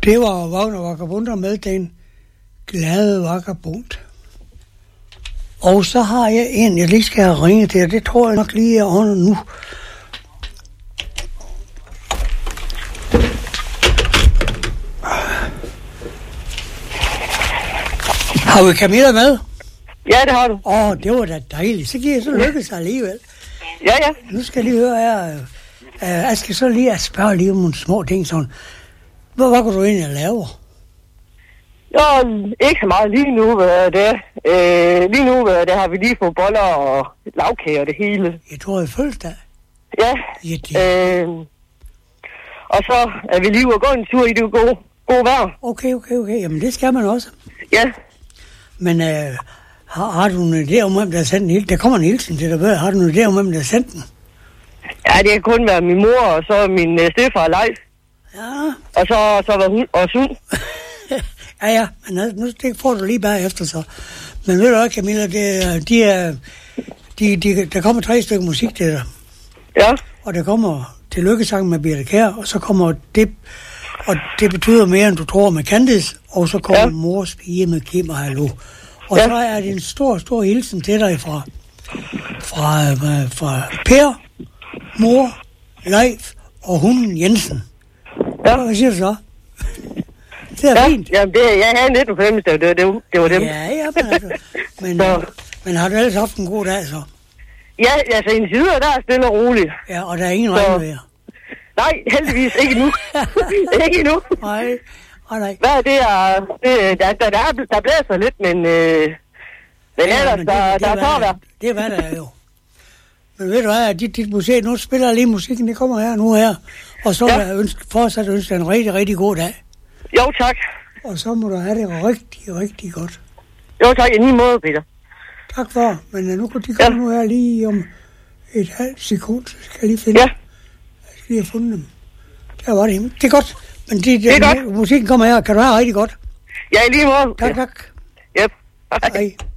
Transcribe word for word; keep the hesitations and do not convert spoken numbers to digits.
Det var Wagner Vagabund med den glade vagabund. Og så har jeg en, jeg lige skal have ringet til, og det tror jeg nok lige er under nu. Har vi Camilla med? Ja, det har du. Åh, oh, det var da dejligt. Så giver jeg så lykkes alligevel. Ja, ja. Nu skal jeg lige høre her. Uh, jeg skal så lige at spørge lige om nogle små ting sådan. Hvad, hvad kunne du egentlig lave? Jo, ikke så meget lige nu, hvad det er. Øh, lige nu, hvad det har vi lige fået boller og lavkage og det hele. Jeg tror, jeg fødselsdag. Ja. Ja, det... øh, og så er vi lige ude og gå en tur i det gode, gode vejr. Okay, okay, okay. Jamen, det skal man også. Ja. Men øh, har, har du en idé om, hvem der har sendt den? Der kommer en hilsen til dig. Har du en idé om, hvem der har sendt den? Ja, det kan kun være min mor, og så min øh, stedfar Leif. Ja. Og så, så var hun og Sun. ja, ja. Men altså, nu det får du lige bagefter så. Men ved du hvad, Camilla, det, de er, de, de, der kommer tre stykker musik til dig. Ja. Og der kommer til Lykkesang med Birte Kjær, og så kommer det, og det betyder mere, end du tror, med Candice, og så kommer ja. Mors pige med Kim og Hallo. Og ja. så er det en stor, stor hilsen til dig fra, fra, fra, fra Per, mor, Leif og hunden Jensen. Ja. Hvad siger du så? Det er ja. fint. Jamen, det, jeg havde nitten fornemmelse, det, det, det, det var dem. Ja, ja, men altså. Men, men har du ellers haft en god dag så? Ja, altså en side, der er stille og roligt. Ja, og der er ingen regnvejr. Nej, heldigvis ikke nu. ikke endnu. Nej, oh, nej. Hvad det er, det, der, der, der, der blæser lidt, men, øh, men ja, ellers, men det, der, det, der er tårvejr. Det er hvad der er jo. Men ved du hvad, dit, dit musik, nu spiller jeg lige musikken, det kommer her nu her. Og så ja. vil jeg ønske, fortsat ønske en rigtig, rigtig god dag. Jo, tak. Og så må du have det rigtig, rigtig godt. Jo, tak. I lige måde, Peter. Tak for, men nu kan de komme ja. nu her lige om et halvt sekund, så skal jeg lige finde ja. Jeg skal lige have fundet dem. Der var det. Det er godt. Men det, det er det, godt. Musikken kommer her. Kan du have rigtig godt? Ja, i lige måde. Tak, tak. Yep. Hej.